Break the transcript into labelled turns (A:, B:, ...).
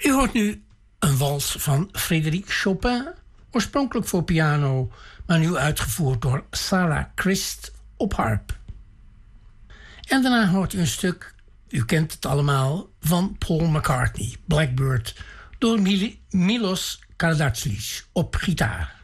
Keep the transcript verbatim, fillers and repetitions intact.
A: U hoort nu een wals van Frédéric Chopin, oorspronkelijk voor piano, maar nu uitgevoerd door Sarah Christ op harp. En daarna hoort u een stuk, u kent het allemaal, van Paul McCartney, Blackbird, door Mil- Milos Karadzic op gitaar.